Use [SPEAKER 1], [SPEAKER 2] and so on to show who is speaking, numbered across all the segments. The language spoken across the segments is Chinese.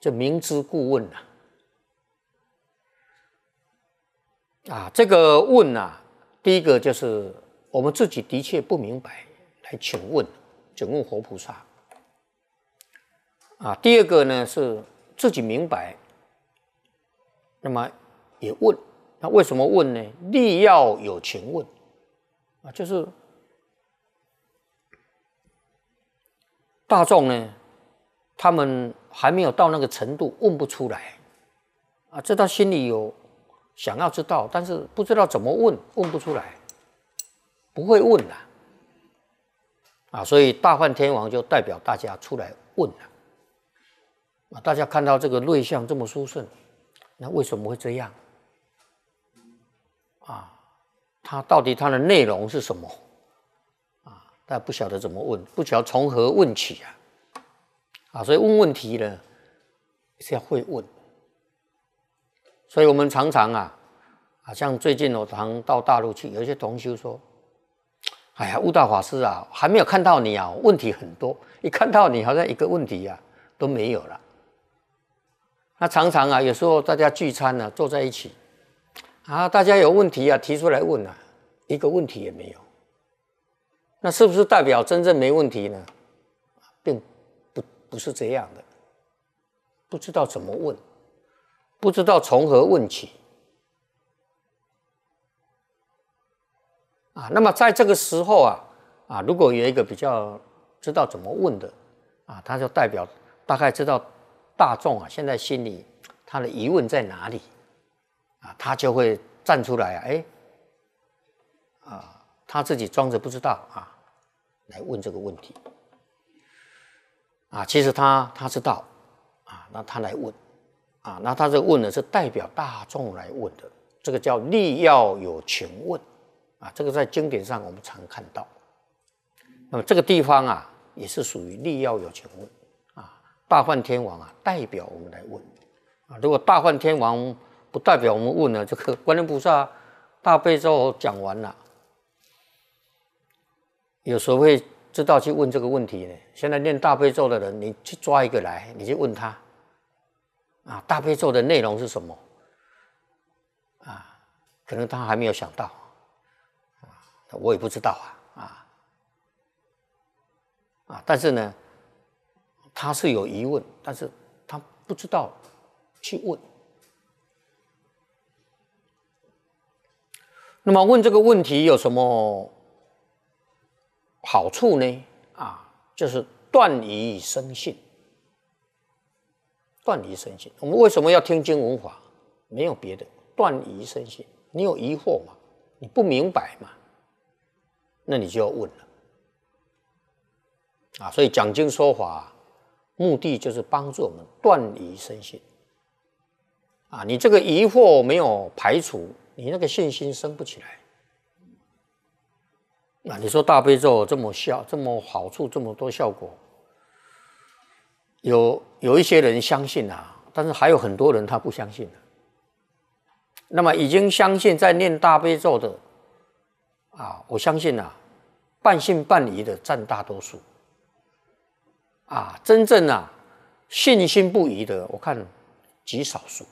[SPEAKER 1] 这明知故问这个问第一个就是我们自己的确不明白，来请问佛菩萨第二个呢是自己明白，那么也问。那为什么问呢？力要有情问就是大众呢，他们还没有到那个程度，问不出来这他心里有想要知道，但是不知道怎么问，问不出来，不会问所以大梵天王就代表大家出来问大家看到这个瑞相这么殊胜，那为什么会这样它到底它的内容是什么大家不晓得怎么问，不晓得从何问起所以问问题呢是要会问。所以我们常常像最近我常到大陆去，有一些同修说：“哎呀，悟道法师还没有看到你问题很多，一看到你好像一个问题都没有了。”那常常有时候大家聚餐坐在一起大家有问题提出来问一个问题也没有。那是不是代表真正没问题呢？并不是这样的，不知道怎么问，不知道从何问起那么在这个时候如果有一个比较知道怎么问的他就代表大概知道大众现在心里他的疑问在哪里他就会站出来他自己装着不知道来问这个问题其实他知道那他来问那他这个问呢是代表大众来问的，这个叫力要有情问这个在经典上我们常看到。那么这个地方也是属于力要有情问大梵天王代表我们来问如果大梵天王不代表我们问呢，这个观音菩萨大悲咒讲完了，有时候会知道去问这个问题呢。现在念大悲咒的人，你去抓一个来，你去问他大悲咒的内容是什么可能他还没有想到我也不知道但是呢他是有疑问，但是他不知道去问。那么问这个问题有什么好处呢就是断疑生信。断疑生信，我们为什么要听经闻法？没有别的，断疑生信。你有疑惑嘛？你不明白嘛？那你就要问了所以讲经说法目的就是帮助我们断疑生信你这个疑惑没有排除，你那个信心生不起来你说大悲咒这么这么好处，这么多效果，有一些人相信但是还有很多人他不相信那么已经相信在念大悲咒的我相信半信半疑的占大多数真正信心不疑的，我看极少数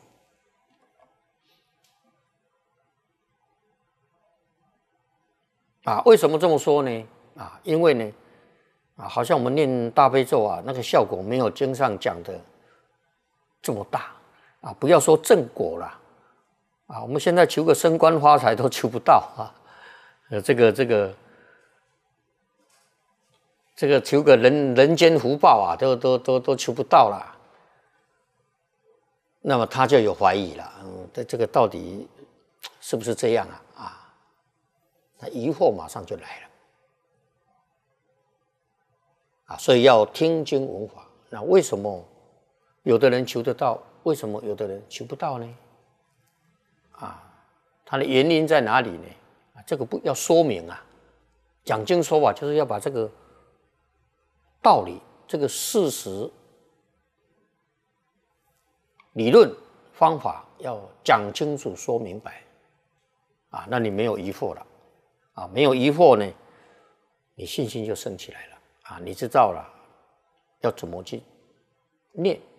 [SPEAKER 1] 为什么这么说呢因为呢好像我们念大悲咒那个效果没有经上讲的这么大不要说正果了我们现在求个升官发财都求不到这个求个人间福报都求不到了，那么他就有怀疑了这个到底是不是这样那疑惑马上就来了所以要听经闻法。那为什么有的人求得到，为什么有的人求不到呢它的原因在哪里呢这个不要说明讲经说法就是要把这个道理，这个事实理论方法要讲清楚说明白那你没有疑惑了没有疑惑呢，你信心就升起来了你知道了要怎么去念